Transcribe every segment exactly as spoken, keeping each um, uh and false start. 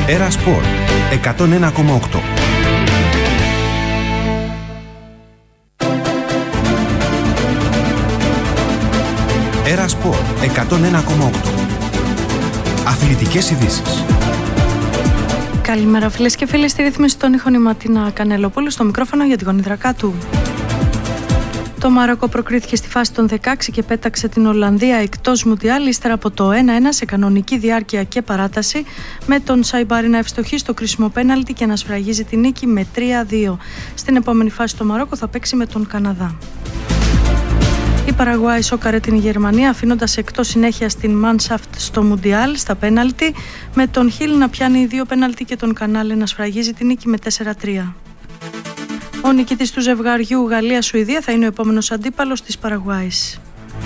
Έρα Σπορ εκατόν ένα κόμμα οκτώ. Έρα Σπορ εκατόν ένα κόμμα οκτώ. Αθλητικές ειδήσεις. Καλημέρα φίλες και φίλοι, στη ρύθμιση των ήχων η Ματίνα Κανελοπούλου, στο μικρόφωνο για την γονιδρακά του. Το Μαρόκο προκρίθηκε στη φάση των δεκαέξι και πέταξε την Ολλανδία εκτός Μουντιάλ ύστερα από το ένα ένα σε κανονική διάρκεια και παράταση, με τον Σαϊμπάρι να ευστοχεί στο κρίσιμο πέναλτι και να σφραγίζει την νίκη με τρία δύο. Στην επόμενη φάση το Μαρόκο θα παίξει με τον Καναδά. Η Παραγουάη σόκαρε την Γερμανία αφήνοντας εκτός συνέχεια στην Μάνσαφτ στο Μουντιάλ στα πέναλτι, με τον Χιλ να πιάνει δύο πέναλτι και τον Κανάλε να σφραγίζει την νίκη με τέσσερα τρία. Ο νικητής του ζευγαριού Γαλλία-Σουηδία θα είναι ο επόμενος αντίπαλος της Παραγουάης.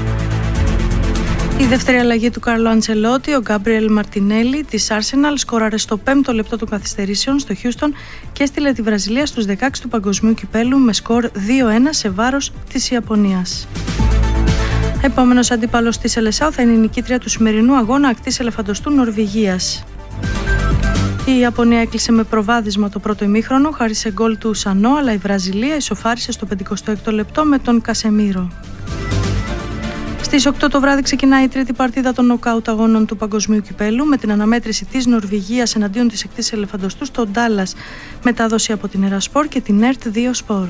Η δεύτερη αλλαγή του Κάρλο Αντσελότη, ο Γκάμπριελ Μαρτινέλη της Arsenal, σκόραρε στο πέμπτο λεπτό των καθυστερήσεων στο Χιούστον και έστειλε τη Βραζιλία στους δεκαέξι του Παγκοσμίου Κυπέλου με σκορ δύο ένα σε βάρος της Ιαπωνίας. Επόμενος αντίπαλος της Σελεσάου θα είναι η νικήτρια του σημερινού αγώνα ακτής ελεφαντοστού Νορβηγίας. Η Ιαπωνία έκλεισε με προβάδισμα το πρώτο ημίχρονο χάρη σε γκολ του Σανό, αλλά η Βραζιλία ισοφάρισε στο πενηκοστό έκτο λεπτό με τον Κασεμίρο. Στις οκτώ το βράδυ ξεκινάει η τρίτη παρτίδα των νοκάουτ αγώνων του Παγκοσμίου Κυπέλου, με την αναμέτρηση της Νορβηγίας εναντίον της εκτής ελεφαντοστού στο Ντάλλας, μετάδοση από την Έρα Σπορ και την ΕΡΤ δύο Σπορ.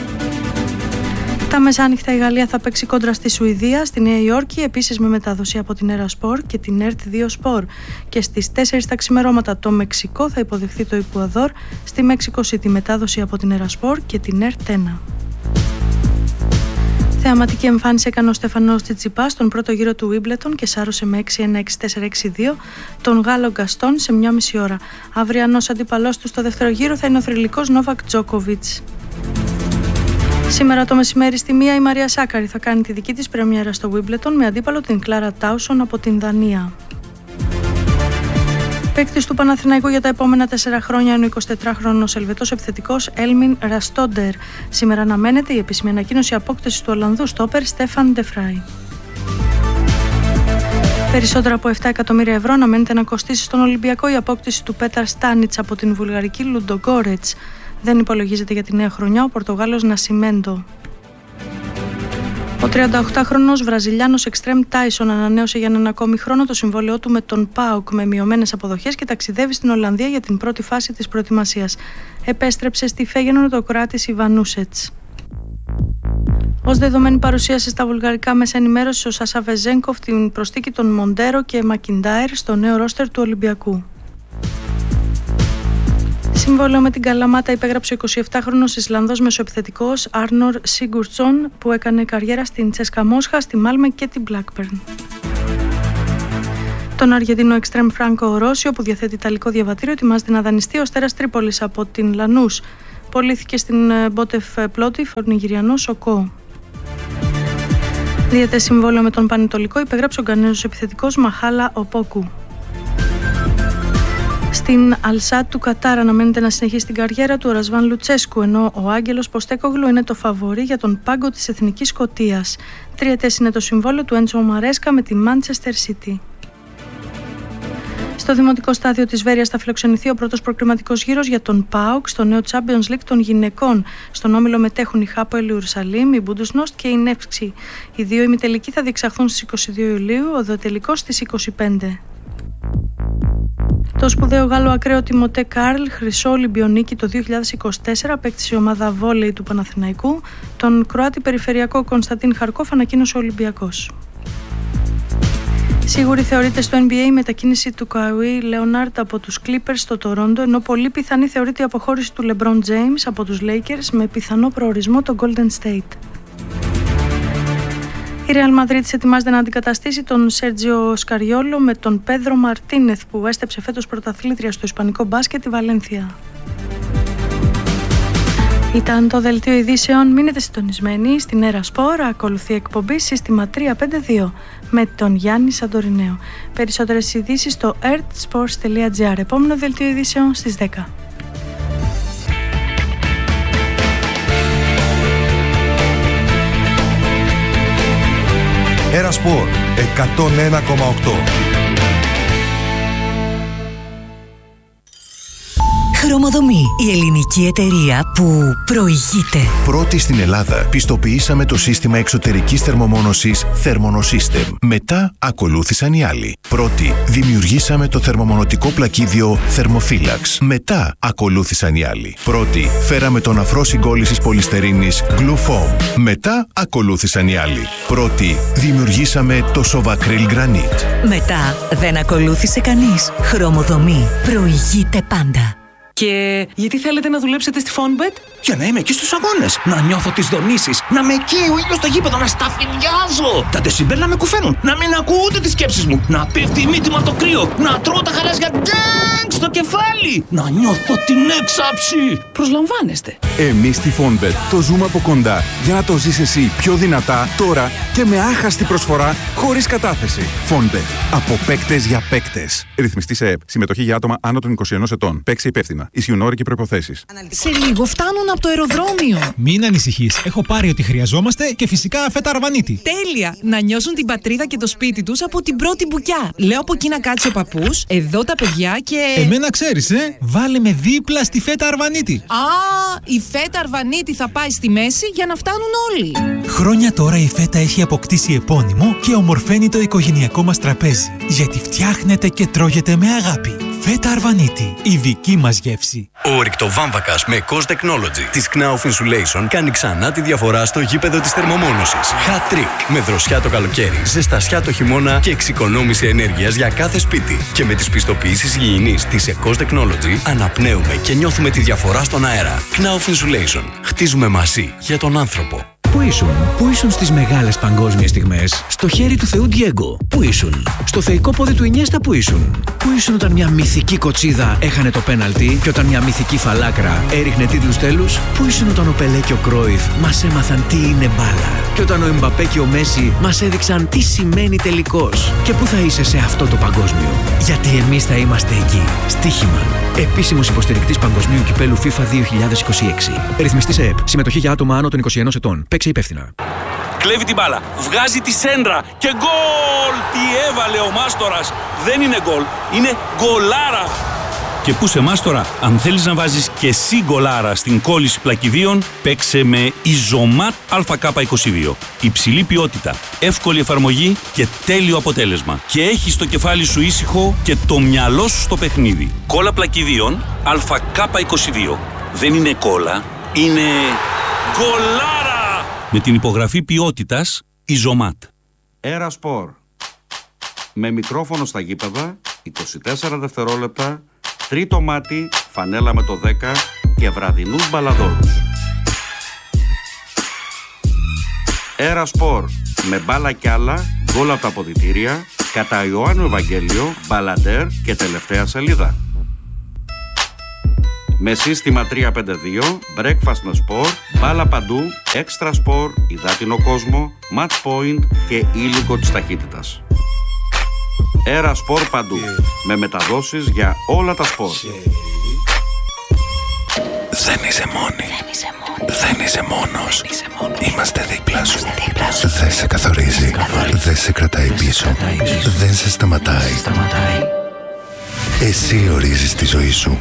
Τα μεσάνυχτα η Γαλλία θα παίξει κόντρα στη Σουηδία, στη Νέα Υόρκη, επίσης με μετάδοση από την Έρα Σπορ και την ΕΡΤ δύο Σπορ. Και στις τέσσερις τα ξημερώματα το Μεξικό θα υποδεχθεί το Εκουαδόρ στη Μέξικο City, μετάδοση από την Έρα Σπορ και την ΕΡΤ ένα. Θεαματική εμφάνιση έκανε ο Στεφανός Τσιτσιπάς στον πρώτο γύρο του Wimbledon και σάρωσε με έξι ένα έξι τέσσερα έξι δύο τον Γάλλο Γκαστόν σε μια μισή ώρα. Αυριανός αντίπαλός του στο δεύτερο γύρο θα είναι ο θρυλικός Νόβακ Τζόκοβιτς. Σήμερα το μεσημέρι στη μία η Μαρία Σάκαρη θα κάνει τη δική της πρεμιέρα στο Wimbledon με αντίπαλο την Κλάρα Τάουσον από την Δανία. Παίκτης του Παναθηναϊκού για τα επόμενα τέσσερα χρόνια είναι ο εικοσιτετράχρονος Ελβετός επιθετικός Έλμιν Ραστόντερ. Σήμερα αναμένεται η επίσημη ανακοίνωση απόκτησης του Ολλανδού στόπερ Στέφαν Ντεφράι. Περισσότερα από επτά εκατομμύρια ευρώ αναμένεται να κοστίσει στον Ολυμπιακό η απόκτηση του Πέταρ Στάνιτς από την βουλγαρική Λουντογκόρετς. Δεν υπολογίζεται για τη νέα χρονιά ο Πορτογάλος Νασιμέντο. Ο τριανταοκτάχρονος Βραζιλιάνος εξτρέμ Τάισον ανανέωσε για έναν ακόμη χρόνο το συμβόλαιό του με τον ΠΑΟΚ με μειωμένες αποδοχές και ταξιδεύει στην Ολλανδία για την πρώτη φάση της προετοιμασίας. Επέστρεψε στη Φέγενορ το Κροάτης Ιβανούσετς. Ως δεδομένη παρουσίαση στα βουλγαρικά μέσα ενημέρωσης ο Σάσα Βεζένκοφ την προσθήκη των Μοντέρο και Μακιντάιρ στο νέο ρόστερ του Ολυμπιακού. Συμβόλαιο με την Καλαμάτα υπέγραψε ο εικοσιεπτάχρονος Ισλανδός μεσοεπιθετικός Άρνορ Σίγκουρτσον, που έκανε καριέρα στην Τσέσκα Μόσχα, στη Μάλμε και την Μπλάκμπερν. Τον Αργεντίνο εξτρέμ Φράνκο Ρώσιο, που διαθέτει ιταλικό διαβατήριο, ετοιμάζεται να δανειστεί ο Στέρας Τρίπολης από την Λανούς. Πωλήθηκε στην Μπότεφ Πλότιφ ο Νιγηριανός Σοκό. Διαιτές συμβόλαιο με τον Πανετολικό υπέγραψε ο Γκανέζος επιθετικός Μαχάλα Οπόκου. Στην Αλσάτ του Κατάρ αναμένεται να συνεχίσει την καριέρα του ο Ρασβάν Λουτσέσκου, ενώ ο Άγγελος Ποστέκογλου είναι το φαβορί για τον πάγκο της Εθνικής Σκωτίας. Τριετές είναι το συμβόλαιο του Έντσο Μαρέσκα με τη Manchester City. Στο δημοτικό στάδιο της Βέρειας θα φιλοξενηθεί ο πρώτος προκριματικός γύρος για τον ΠΑΟΚ στο νέο Champions League των γυναικών. Στον όμιλο μετέχουν η Χάποελ Ιερουσαλήμ, η Μπούντουσnost και η Νεύξη. Οι δύο ημιτελικοί θα διεξαχθούν στις είκοσι δύο Ιουλίου, ο δεοτελικός στις είκοσι πέντε. Το σπουδαίο Γάλλο ακραίο Τιμωτέ Καρλ, χρυσό Ολυμπιονίκη το δύο χιλιάδες είκοσι τέσσερα, απέκτησε η ομάδα βόλεϊ του Παναθηναϊκού. Τον Κροάτι περιφερειακό Κωνσταντίν Χαρκόφ ανακοίνωσε ο Ολυμπιακός. Σίγουρη θεωρείται στο N B A η μετακίνηση του Καουί Λέοναρντ από τους Clippers στο Τορόντο, ενώ πολύ πιθανή θεωρείται η αποχώρηση του LeBron James από τους Lakers με πιθανό προορισμό το Golden State. Η Real Madrid ετοιμάζεται να αντικαταστήσει τον Σέρτζιο Σκαριόλο με τον Πέδρο Μαρτίνεθ, που έστεψε φέτος πρωταθλήτρια στο ισπανικό μπάσκετ τη Βαλένθια. Ήταν το δελτίο ειδήσεων. Μείνετε συντονισμένοι στην Έρα Σπορ. Ακολουθεί εκπομπή Σύστημα τριακόσια πενήντα δύο με τον Γιάννη Σαντορινέο. Περισσότερες ειδήσεις στο ertsports τελεία gr. Επόμενο δελτίο ειδήσεων στις δέκα. Έρα Σπορ εκατόν ένα κόμμα οκτώ. Χρωμοδομή, η ελληνική εταιρεία που προηγείται. Πρώτη στην Ελλάδα, πιστοποιήσαμε το σύστημα εξωτερικής θερμομόνωσης Thermonosystem. Μετά ακολούθησαν οι άλλοι. Πρώτη, δημιουργήσαμε το θερμομονωτικό πλακίδιο Thermophilax. Μετά ακολούθησαν οι άλλοι. Πρώτη, φέραμε τον αφρό συγκόλλησης πολυστερίνης Glufoam. Μετά ακολούθησαν οι άλλοι. Πρώτη, δημιουργήσαμε το Sovacryl Granite. Μετά δεν ακολούθησε κανείς. Χρωμοδομή, προηγείται πάντα. Και γιατί θέλετε να δουλέψετε στη Fonbet? Για να είμαι εκεί στους αγώνες, να νιώθω τις δονήσεις, να με καίει ο ήλιος στο γήπεδο, να σταφυδιάζω. Τα δεσιμπέλ να με κουφαίνουν, να μην ακούω ούτε τις σκέψεις μου, να πέφτει η μύτη μου από το κρύο, να τρώω τα χαράζια ντάγκ στο κεφάλι, να νιώθω την έξαψη. Προσλαμβάνεστε. Εμείς στη Fonbet το ζούμε από κοντά για να το ζεις εσύ πιο δυνατά τώρα και με άχαστη προσφορά χωρίς κατάθεση. Fonbet. Από παίκτες για παίκτες. Ρυθμιστή σε ΕΠ. Συμμετοχή για άτομα άνω των είκοσι ενός ετών. Παίξε υπεύθυνα. Ισχύουν όροι και προϋποθέσεις. Σε λίγο φτάνουν από το αεροδρόμιο. Μην ανησυχείς. Έχω πάρει ό,τι χρειαζόμαστε και φυσικά φέτα αρβανίτη. Τέλεια! Να νιώσουν την πατρίδα και το σπίτι τους από την πρώτη μπουκιά. Λέω από εκεί να κάτσει ο παππούς, εδώ τα παιδιά και. Εμένα ξέρεις, ε! Βάλε με δίπλα στη φέτα αρβανίτη. Α, η φέτα αρβανίτη θα πάει στη μέση για να φτάνουν όλοι. Χρόνια τώρα η φέτα έχει αποκτήσει επώνυμο και ομορφαίνει το οικογενειακό μας τραπέζι. Γιατί φτιάχνεται και τρώγεται με αγάπη. Φέτα αρβανίτη, η δική μας γεύση. Ο ρηκτοβάμβακας με Cost Technology της Knauf Insulation κάνει ξανά τη διαφορά στο γήπεδο της θερμομόνωσης. Hat trick με δροσιά το καλοκαίρι, ζεστασιά το χειμώνα και εξοικονόμηση ενέργειας για κάθε σπίτι. Και με τις πιστοποιήσεις υγιεινής της Cost Technology αναπνέουμε και νιώθουμε τη διαφορά στον αέρα. Knauf Insulation. Χτίζουμε μαζί για τον άνθρωπο. Πού ήσουν, πού ήσουν στις μεγάλες παγκόσμιες στιγμές? Στο χέρι του Θεού Ντιέγκο. Πού ήσουν? Στο θεϊκό πόδι του Ινιέστα. Πού ήσουν? Πού ήσουν όταν μια μυθική κοτσίδα έχανε το πέναλτι και όταν μια μυθική φαλάκρα έριχνε τίτλους τέλους? Πού ήσουν όταν ο Πελέ και ο Κρόιφ μας έμαθαν τι είναι μπάλα? Και όταν ο Εμπαπέ και ο Μέση μας έδειξαν τι σημαίνει τελικός? Και πού θα είσαι σε αυτό το παγκόσμιο? Γιατί εμείς θα είμαστε εκεί. Στοίχημα. Επίσημος υποστηρικτής Παγκοσμίου Κυπέλου FIFA δύο χιλιάδες είκοσι έξι. Ρυθμιστή σε ΕΠ. Συμμετοχή για άτομα άνω των είκοσι ενός ετών. Παίξε υπεύθυνα. Κλέβει την μπάλα, βγάζει τη σέντρα και γκολ! Τι έβαλε ο Μάστορας! Δεν είναι γκολ, είναι γκολάρα! Και πού σε Μάστορα, αν θέλεις να βάζεις και εσύ γκολάρα στην κόλληση πλακιδίων, παίξε με Ιζωμάτ Α Κ είκοσι δύο. Υψηλή ποιότητα, εύκολη εφαρμογή και τέλειο αποτέλεσμα. Και έχεις το κεφάλι σου ήσυχο και το μυαλό σου στο παιχνίδι. Κόλλα πλακιδίων Α Κ είκοσι δύο. Δεν είναι κόλλα, είναι γκολάρα! Με την υπογραφή ποιότητας Ιζωμάτ. Έρα Σπορ. Με μικρόφωνο στα γήπεδα, είκοσι τέσσερα δευτερόλεπτα, τρίτο μάτι, φανέλα με το δέκα και βραδινούς μπαλαδόρους. Έρα Σπορ. Με μπάλα κι άλλα, γκολ από τα αποδυτήρια, κατά Ιωάννου Ευαγγέλιο, μπαλαντέρ και τελευταία σελίδα. Με σύστημα τρία πέντε δύο, breakfast με σπορ, μπάλα παντού, extra σπορ, υδάτινο κόσμο, match point και ήλικο της ταχύτητας. Έρα Σπορ παντού, με μεταδόσεις για όλα τα σπορ. Δεν είσαι μόνη. Δεν είσαι μόνος. Είμαστε δίπλα σου. Δεν σε καθορίζει. Δεν σε κρατάει πίσω. Δεν σε σταματάει. Εσύ ορίζεις τη ζωή σου.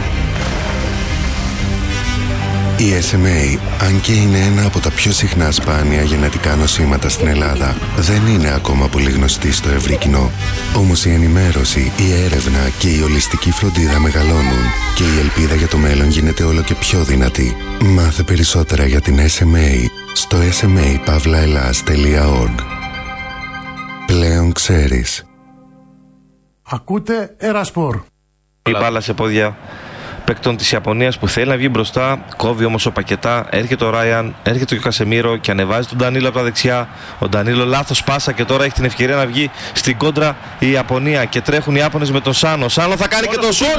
Η ες εμ έι, αν και είναι ένα από τα πιο συχνά σπάνια γενετικά νοσήματα στην Ελλάδα, δεν είναι ακόμα πολύ γνωστή στο ευρύ κοινό. Όμως η ενημέρωση, η έρευνα και η ολιστική φροντίδα μεγαλώνουν και η ελπίδα για το μέλλον γίνεται όλο και πιο δυνατή. Μάθε περισσότερα για την ες εμ έι στο ες εμ έι παύλα ελλάς τελεία org. Πλέον ξέρεις. Ακούτε Ερασπορ. Η μπάλα σε πόδια παίκτων της Ιαπωνίας που θέλει να βγει μπροστά, κόβει όμως ο Πακετά, έρχεται ο Ράιαν, έρχεται και ο Κασεμίρο και ανεβάζει τον Ντανίλο από τα δεξιά. Ο Ντανίλο λάθος πάσα και τώρα έχει την ευκαιρία να βγει στην κόντρα η Ιαπωνία και τρέχουν οι Ιάπωνες με τον Σάνο. Σάνο θα κάνει και το σούτ!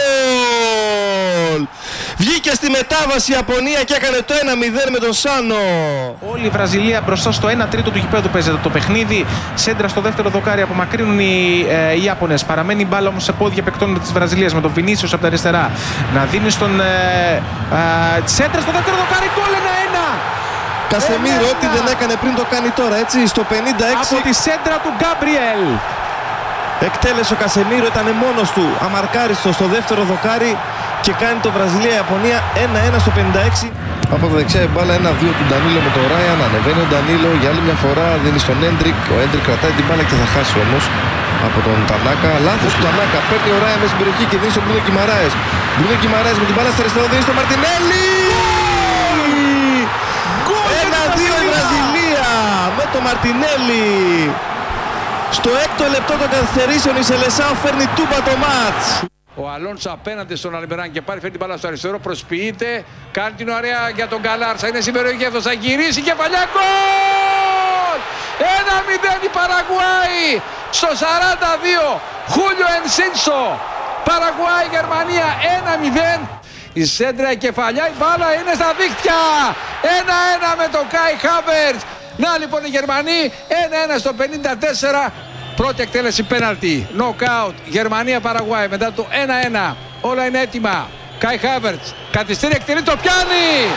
Βγήκε στη μετάβαση η Ιαπωνία και έκανε το ένα μηδέν με τον Σάνο. Όλη η Βραζιλία μπροστά στο ένα τρίτο του γηπέδου παίζεται το παιχνίδι. Σέντρα στο δεύτερο δοκάρι, απομακρύνουν οι, ε, οι Ιάπωνες. Παραμένει η μπάλα όμως σε πόδια παικτών της Βραζιλίας με τον Βινίσιος από τα αριστερά. Να δίνει στον ε, ε, σέντρα στο δεύτερο δοκάρι, γκολ ένα ένα. Κασεμίρο, ό,τι δεν έκανε πριν το κάνει τώρα, έτσι, στο πενήντα έξι. Από τη σέντρα του Γκάμπριελ. Εκτέλεσε ο Κασεμίρο, ήταν μόνος του, αμαρκάριστο στο δεύτερο δοκάρι και κάνει το Βραζιλία-Ιαπωνία ένα ένα στο πενήντα έξι. Από τα δεξιά η μπάλα ένα δύο του Ντανίλο με τον Ράιαν. Ανεβαίνει ο Ντανίλο για άλλη μια φορά, δίνει στον Έντρικ. Ο Έντρικ κρατάει την μπάλα και θα χάσει όμως από τον Τανάκα. Λάθος του Τανάκα. Παίρνει ο Ράιαν μέσα στην περιοχή και δίνει στον Μπρούνο Γκιμαράες. Μπρούνο Γκιμαράες με την μπάλα στα αριστερά, δίνει στον Μαρτινέλη. ένα δύο η Βραζιλία με τον Μαρτινέλη. Στο έκτο λεπτό των καθυστερήσεων η Σελεσάο φέρνει τούπα το μάτς. Ο Αλόνσο απέναντι στον Αλμπεράν και πάρει, φέρνει την μπάλα στο αριστερό, προσποιείται, κάνει την ωραία για τον Γκαλάρσα, είναι στην περιοχή αυτός, θα γυρίσει, κεφαλιά, γκολ! ένα μηδέν η Παραγουάη στο σαράντα δύο, Χούλιο Ενσίνσο, Παραγουάη Γερμανία ένα μηδέν. Η σέντρα, η κεφαλιά, η μπάλα είναι στα δίχτυα, ένα ένα με τον Κάι Χάβερτς. Να λοιπόν οι Γερμανοί, ένα ένα στο πενήντα τέσσερα. Πρώτη εκτέλεση πέναλτι, νοκάουτ, Γερμανία-Παραγουάη μετά το ένα ένα. Όλα είναι έτοιμα. Κάι Χάβερτς, καθυστέρη, εκτελεί, το πιάνει!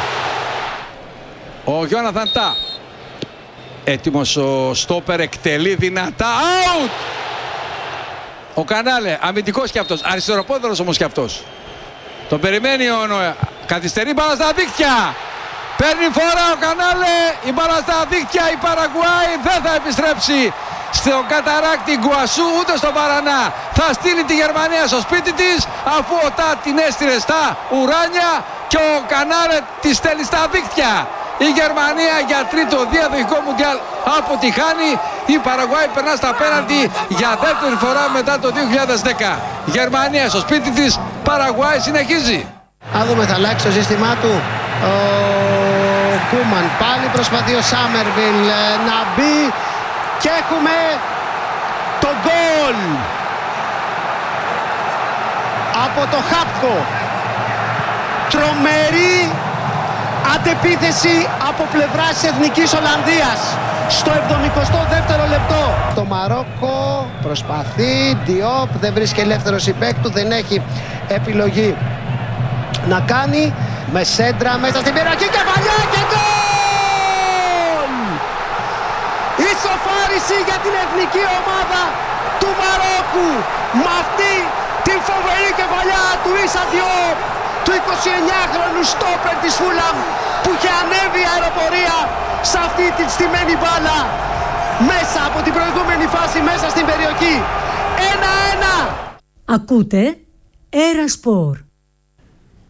Ο Γιόναθαν Τά. Έτοιμος ο στόπερ, εκτελεί δυνατά, out! Ο Κανάλε, αμυντικός κι αυτός, αριστεροπόδερος όμως κι αυτός. Τον περιμένει ο Νοε, καθυστερεί, μπάλα στα δίχτυα. Παίρνει φορά ο Κανάλε, η μπάλα στα δίχτυα, η Παραγουάη δεν θα επιστρέψει στον καταράκτη Γκουασού ούτε στον Παρανά. Θα στείλει τη Γερμανία στο σπίτι της, αφού ο Τά την έστειλε στα ουράνια και ο Κανάλε τη στέλνει στα δίχτυα. Η Γερμανία για τρίτο διαδοχικό μουντιάλ αποτυχάνει. Η Παραγουάη περνά στα πέναντι για δεύτερη φορά μετά το δύο χιλιάδες δέκα. Γερμανία στο σπίτι της, Παραγουάη συνεχίζει. Αν δούμε, θα αλλάξει το σύστημά του ο Κούμαν. Πάλι προσπαθεί ο Σάμερβιλ να μπει και έχουμε το γκολ από το Χάπκο. Τρομερή αντεπίθεση από πλευράς της Εθνικής Ολλανδίας στο εβδομηκοστό δεύτερο λεπτό. Το Μαρόκο προσπαθεί, Διόπ δεν βρίσκει ελεύθερο συμπαίκ του, δεν έχει επιλογή να κάνει, με σέντρα μέσα στην περιοχή, κεφαλιά και γκολ! Ισοφάριση για την εθνική ομάδα του Μαρόκου με αυτή την φοβερή κεφαλιά του Ίσα Διόπ, του εικοσιεννιάχρονου στόπερ της Φούλαμ, που είχε ανέβει αεροπορία σε αυτή τη στημένη μπάλα μέσα από την προηγούμενη φάση μέσα στην περιοχή. ένα ένα. Ακούτε Έρα Σπορ.